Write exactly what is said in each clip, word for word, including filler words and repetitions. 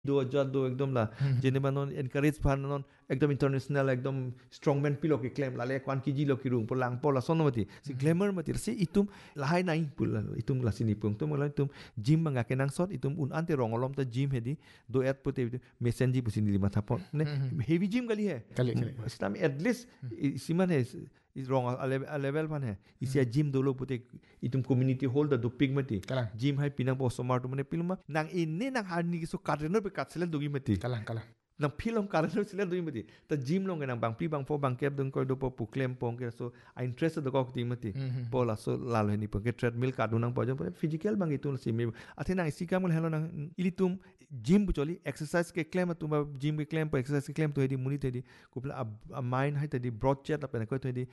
दो हजार दो एकदम ला जेनेबा नॉन एनकरेज फान नॉन एकदम इंटरनेशनल एकदम स्ट्रॉन्गमैन पिलो के क्लेम लाले एक वन केजी लो की रूम पर लांग पोला सोनो मती si glamour mati si itum lahai nai pul itum la sini pung tum la itum gym manga ke nang sot itum un ante rongolom ta gym hedi do et pote messenger pusini lima thapon ne heavy gym gali hai kali kali islam at least siman hai is wrong a level pan hai isia gym dolo pote itum community hall da do pig mati gym hai pinang bo somar to mane pilma nang inne nang harni so katreno pe katselen dogi mati kalang kalang nang film katreno silen dogi mati ta gym long nang bang pi bang fo bang kep dong ko do po claim pong ke so I interest do ko ti mati pola so lalo ni pong ke treadmill ka do nang po jom physical bang itu si me athe nang isi kam hello nang ilitum gym bu choli exercise ke claim tu gym ke claim po exercise ke claim to hedi muni te di kupla a mind hai te di broad chat apena ko te di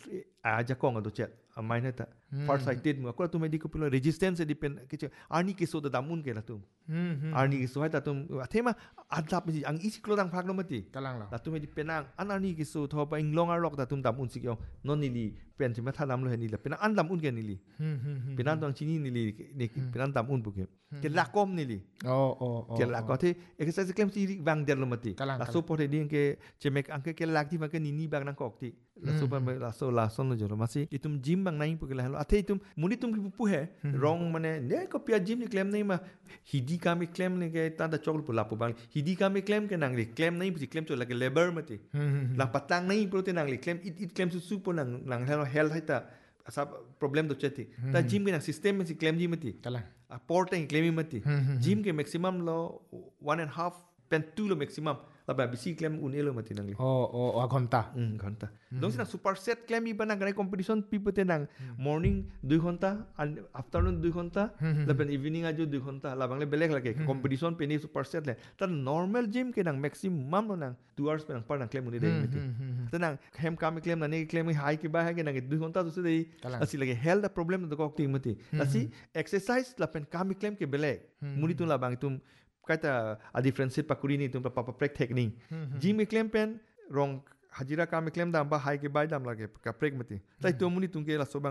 a ja kong do chat a mind hai ta far sighted mo ko tu me di kupla resistance depend ke arni ke so da damun ke la tu arni ke so hai ta tum athe ma adap mi ang isi klo dang phak no mati kalang la la tu me di penang an arni ke so tho pa ing long arok da tum dam un sik yo non ni li pen ti ma tha dam lo ni la penang an dam un ke ni li penang dang chini ni li ni penang dam un bu ke ke la kom ni li oh oh ke la ko the exercise claim ti bang der lo mati la so po de ding ke chemek ang ke ke la ti ma ke ni ni bang nang kok ti la so pa la so la son lo jo ma si itum gym bang nai pu ke la halo athe itum muni tum ki pu he wrong mane ne ko pia gym ni claim nai ma hidi ka mi claim ni ke ta da chokl pu la pu bang hidi ka mi claim ke nang li claim nai pu claim to la ke labor mati la patang nai pu te nang li claim it it claim su su po nang nang halo health hai ta सब problem तो चेती ता gym के ना system में C claim जी मती कला आ port in claim मती gym के maximum low one and half pain to low maximum La BC claim उन एलो मती नंगली ओ ओ आ घंटा um घंटा donc sina super set claim iba nang gray competition pipote nang morning two घंटा and afternoon two घंटा la ben evening ajo two घंटा la bangle belek lage competition pe ni super set le ta normal gym ke nang maximum nang two hours pe nang par nang claim uni dei mati ta nang hem kam claim na ne claim high ke ba ha ke nang two घंटा to se dei asi lage health problem to ko ti mati asi exercise la pen kam claim ke belek muni tu la bang tum kaita a difference pa kurini tum pa pa prek technique gym claim pen wrong hajira kam claim dam ba high ke bai dam lage ka prek mati tai to muni tum ke la so